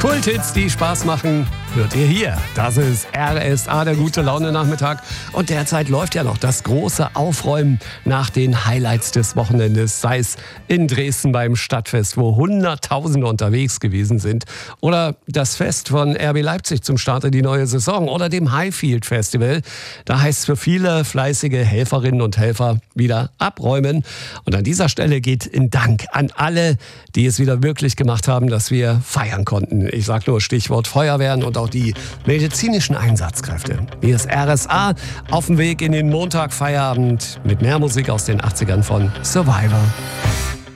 Kulthits, die Spaß machen, hört ihr hier. Das ist RSA, der gute Laune-Nachmittag. Und derzeit läuft ja noch das große Aufräumen nach den Highlights des Wochenendes. Sei es in Dresden beim Stadtfest, wo Hunderttausende unterwegs gewesen sind. Oder das Fest von RB Leipzig zum Start in die neue Saison. Oder dem Highfield Festival. Da heißt es für viele fleißige Helferinnen und Helfer wieder abräumen. Und an dieser Stelle geht ein Dank an alle, die es wieder möglich gemacht haben, dass wir feiern konnten. Ich sage nur Stichwort Feuerwehren und auch die medizinischen Einsatzkräfte. Hier ist RSA auf dem Weg in den Montagfeierabend mit mehr Musik aus den 80ern von Survivor.